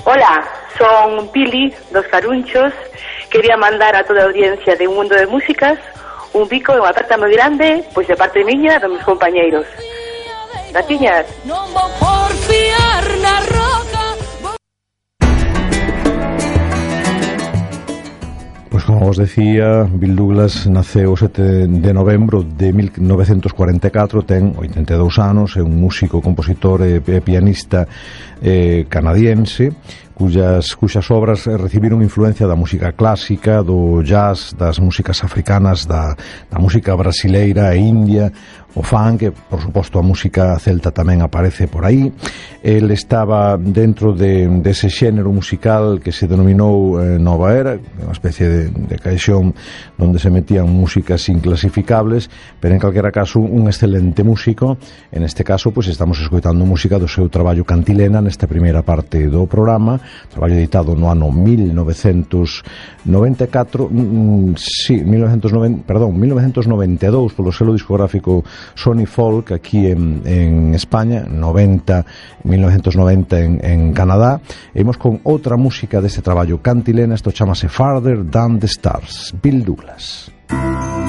Hola, son Pili dos Carunchos. Quería mandar a toda a audiencia de Un Mundo de Músicas un bico e unha aperta moi grande, pois de parte miña e dos meus compañeiros. Graciñas. Non vou porfiar na roca. Pois como vos decía, Bill Douglas naceu o 7 de novembro de 1944, ten 82 anos, é un músico, compositor e pianista canadiense, cuxas obras recibiron influencia da música clásica, do jazz, das músicas africanas, da música brasileira e india, o funk, e, por suposto, a música celta tamén aparece por aí. El estaba dentro dese xénero musical que se denominou Nova Era, unha especie de caixón onde se metían músicas inclasificables, pero en calquera caso un excelente músico. En este caso, pois estamos escoitando música do seu traballo Cantilena nesta primeira parte do programa, traballo editado no ano 1992 polo selo discográfico Sony Folk aquí en España, 1990 en Canadá. E imos con outra música deste traballo Cantilena, isto chamase Farther Than the Stars, Bill Douglas.